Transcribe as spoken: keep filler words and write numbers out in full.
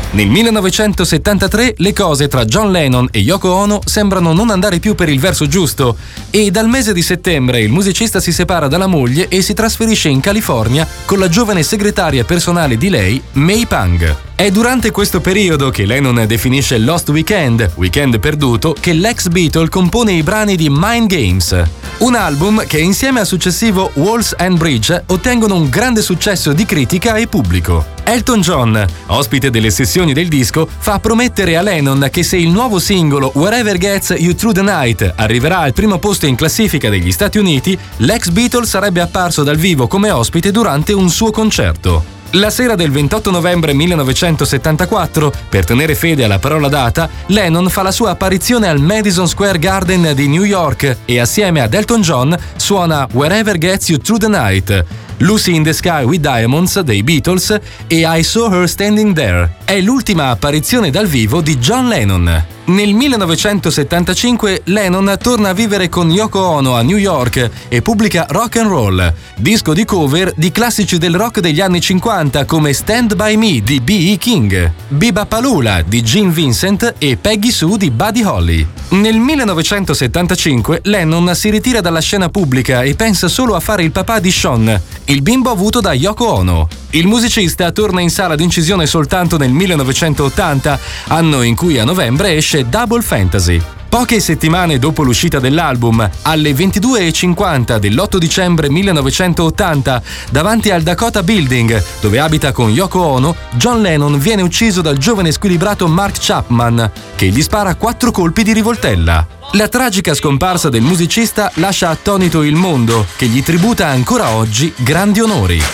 Nel millenovecentosettantatré le cose tra John Lennon e Yoko Ono sembrano non andare più per il verso giusto e dal mese di settembre il musicista si separa dalla moglie e si trasferisce in California con la giovane segretaria personale di lei, May Pang. È durante questo periodo che Lennon definisce Lost Weekend, weekend perduto, che l'ex Beatle compone i brani di Mind Games, un album che insieme al successivo Walls and Bridge ottengono un grande successo di critica e pubblico. Elton John, ospite delle sessioni del disco, fa promettere a Lennon che se il nuovo singolo Wherever Gets You Through the Night arriverà al primo posto in classifica degli Stati Uniti, l'ex Beatle sarebbe apparso dal vivo come ospite durante un suo concerto. La sera del ventotto novembre millenovecentosettantaquattro, per tenere fede alla parola data, Lennon fa la sua apparizione al Madison Square Garden di New York e assieme ad Elton John suona Wherever Gets You Through the Night, Lucy in the Sky with Diamonds dei Beatles e I Saw Her Standing There. È l'ultima apparizione dal vivo di John Lennon. Nel millenovecentosettantacinque Lennon torna a vivere con Yoko Ono a New York e pubblica Rock and Roll, disco di cover di classici del rock degli anni cinquanta come Stand By Me di B E King, Bebopaloola di Gene Vincent e Peggy Sue di Buddy Holly. Nel millenovecentosettantacinque Lennon si ritira dalla scena pubblica e pensa solo a fare il papà di Sean, il bimbo avuto da Yoko Ono. Il musicista torna in sala d'incisione soltanto nel millenovecentottanta, anno in cui a novembre esce Double Fantasy. Poche settimane dopo l'uscita dell'album, alle ventidue e cinquanta dell'otto dicembre millenovecentottanta, davanti al Dakota Building, dove abita con Yoko Ono, John Lennon viene ucciso dal giovane squilibrato Mark Chapman, che gli spara quattro colpi di rivoltella. La tragica scomparsa del musicista lascia attonito il mondo, che gli tributa ancora oggi grandi onori.